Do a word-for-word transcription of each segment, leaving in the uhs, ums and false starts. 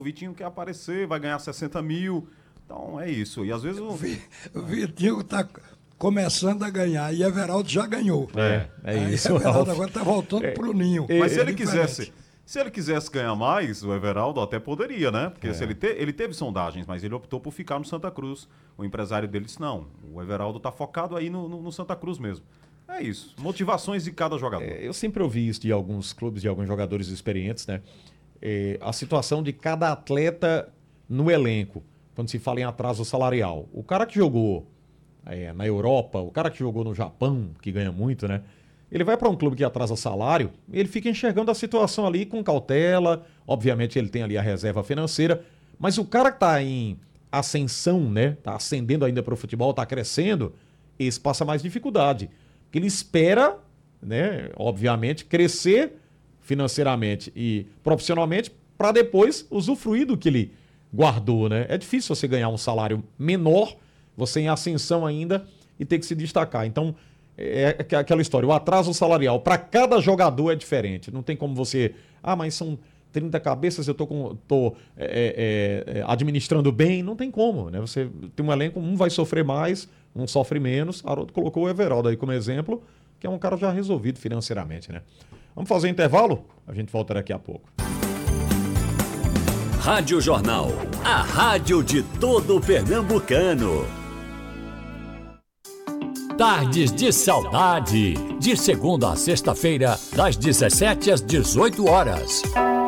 O Vitinho quer aparecer, vai ganhar sessenta mil. Então é isso. E às vezes o, o Vitinho está começando a ganhar e Everaldo já ganhou. É, é Aí isso. Everaldo agora está voltando é, pro ninho. Mas é, se ele é quisesse, se ele quisesse ganhar mais, o Everaldo até poderia, né? Porque é. se ele, te, ele teve sondagens, mas ele optou por ficar no Santa Cruz. O empresário dele disse, não, o Everaldo está focado aí no, no, no Santa Cruz mesmo. É isso. Motivações de cada jogador. É, eu sempre ouvi isso de alguns clubes, de alguns jogadores experientes, né? É, a situação de cada atleta no elenco, quando se fala em atraso salarial. O cara que jogou é, na Europa, o cara que jogou no Japão, que ganha muito, né? Ele vai para um clube que atrasa salário, ele fica enxergando a situação ali com cautela. Obviamente ele tem ali a reserva financeira, mas o cara que está em ascensão, né? Está ascendendo ainda para o futebol, está crescendo, esse passa mais dificuldade. Porque ele espera, né? Obviamente, crescer financeiramente e profissionalmente para depois usufruir do que ele guardou, né? É difícil você ganhar um salário menor, você em ascensão ainda e ter que se destacar. Então, é aquela história, o atraso salarial para cada jogador é diferente. Não tem como você, ah, mas são trinta cabeças, eu tô, com, tô é, é, administrando bem. Não tem como, né? Você tem um elenco, um vai sofrer mais, um sofre menos. Haroldo colocou o Everaldo aí como exemplo, que é um cara já resolvido financeiramente, né? Vamos fazer um intervalo? A gente volta daqui a pouco. Rádio Jornal, a rádio de todo pernambucano. Tardes de Saudade, de segunda a sexta-feira, das dezessete às dezoito horas.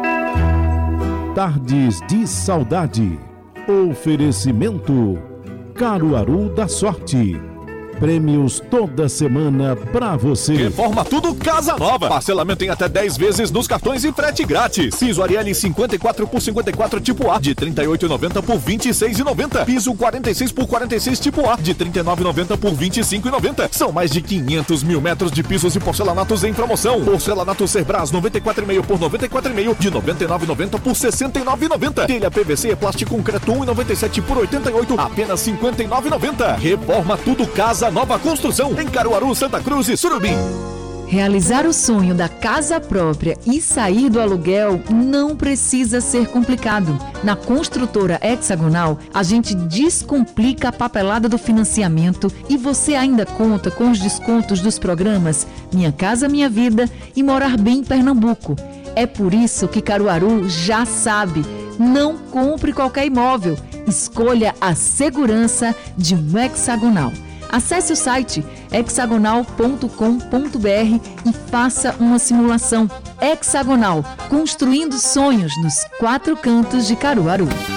Tardes de Saudade. Oferecimento Caruaru da Sorte. Prêmios toda semana pra você. Reforma Tudo Casa Nova. Parcelamento em até dez vezes nos cartões e frete grátis. Piso Ariel cinquenta e quatro por cinquenta e quatro tipo A de trinta e oito reais e noventa centavos por vinte e seis reais e noventa centavos. Piso quarenta e seis por quarenta e seis tipo A de trinta e nove reais e noventa centavos por vinte e cinco reais e noventa centavos. São mais de quinhentos mil metros de pisos e porcelanatos em promoção. Porcelanato Cerbras noventa e quatro reais e meio por noventa e quatro reais e meio de noventa e nove reais e noventa centavos por sessenta e nove reais e noventa centavos. Telha P V C plástico concreto um real e noventa e sete centavos por oitenta e oito reais, apenas cinquenta e nove reais e noventa centavos. Reforma Tudo Casa Nova Construção em Caruaru, Santa Cruz e Surubim. Realizar o sonho da casa própria e sair do aluguel não precisa ser complicado. Na Construtora Hexagonal, a gente descomplica a papelada do financiamento e você ainda conta com os descontos dos programas Minha Casa Minha Vida e Morar Bem em Pernambuco. É por isso que Caruaru já sabe. Não compre qualquer imóvel. Escolha a segurança de um Hexagonal. Acesse o site hexagonal ponto com ponto b r e faça uma simulação. Hexagonal, construindo sonhos nos quatro cantos de Caruaru.